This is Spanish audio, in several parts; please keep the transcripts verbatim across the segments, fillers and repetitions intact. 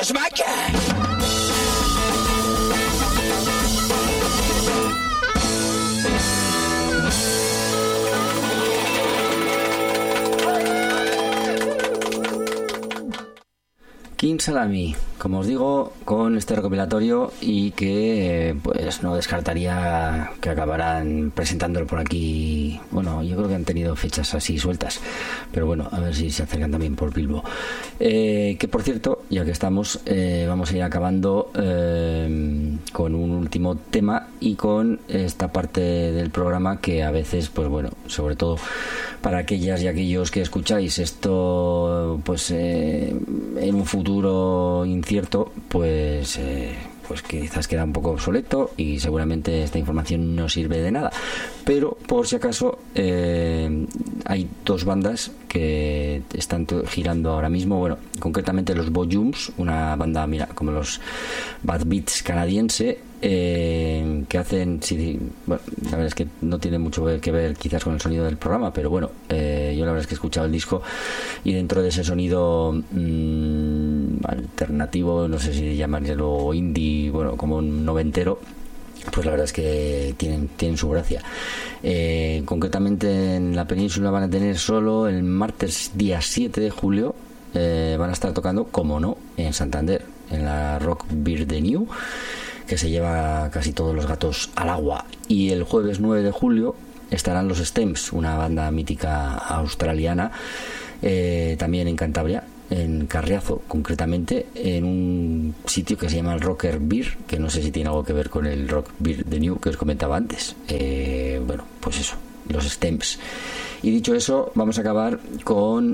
just might can. King Salami, como os digo, con este recopilatorio y que pues no descartaría que acabarán presentándolo por aquí. Bueno, yo creo que han tenido fechas así sueltas, pero bueno, a ver si se acercan también por Bilbo. Eh, que por cierto, ya que estamos, eh, vamos a ir acabando eh, con un último tema y con esta parte del programa que a veces, pues bueno, sobre todo para aquellas y aquellos que escucháis esto, pues eh, en un futuro incierto, pues eh, pues quizás queda un poco obsoleto y seguramente esta información no sirve de nada, pero por si acaso eh, hay dos bandas que están girando ahora mismo, bueno, concretamente los Bojums, una banda, mira, como los Bad Beats canadiense, eh, que hacen, sí, bueno, la verdad es que no tiene mucho que ver quizás con el sonido del programa, pero bueno, eh, yo la verdad es que he escuchado el disco y dentro de ese sonido mmm, alternativo, no sé si llamárselo indie, bueno, como un noventero, pues la verdad es que tienen, tienen su gracia. Eh, concretamente en la península van a tener solo el martes día siete de julio, eh, van a estar tocando, como no, en Santander, en la Rock Beer de New, que se lleva casi todos los gatos al agua, y el jueves nueve de julio estarán los Stems, una banda mítica australiana, eh, también en Cantabria, en Carriazo, concretamente en un sitio que se llama el Rocker Beer, que no sé si tiene algo que ver con el Rock Beer de New que os comentaba antes. Eh, bueno, pues eso, los Stems. Y dicho eso, vamos a acabar con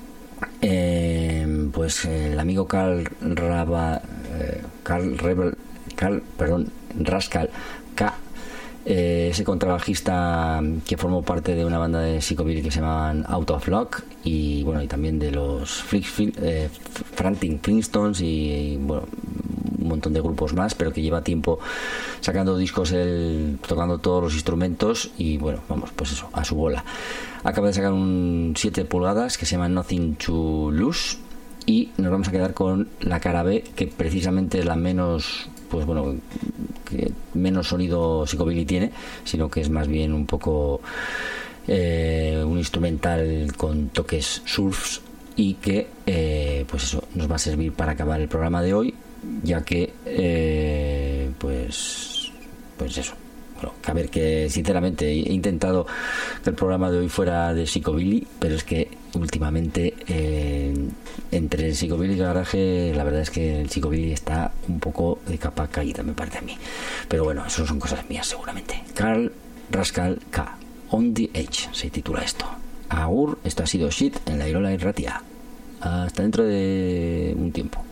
eh, pues el amigo Carl Raba, eh, Carl Rebel, Carl, perdón, Rascal K. Eh, ese contrabajista que formó parte de una banda de psicobilly que se llamaban Out of Luck, y bueno, y también de los Flix, eh, Frantic Flintstones y, y bueno, un montón de grupos más, pero que lleva tiempo sacando discos, él tocando todos los instrumentos y bueno, vamos, pues eso, a su bola. Acaba de sacar un siete pulgadas que se llama Nothing to Lose y nos vamos a quedar con la cara B, que precisamente es la menos, pues bueno, que menos sonido psicobilly tiene, sino que es más bien un poco eh, un instrumental con toques surfs y que eh, pues eso nos va a servir para acabar el programa de hoy, ya que eh, pues pues eso, bueno, que a ver, que sinceramente he intentado que el programa de hoy fuera de psicobilly, pero es que últimamente eh, entre el psicobilly y el garaje, la verdad es que el psicobilly está un poco de capa caída, me parece a mí, pero bueno, eso son cosas mías seguramente. Carl Rascal K, On the Edge se titula esto. Agur, esto ha sido Shit en la Irola y Ratia. Hasta dentro de un tiempo.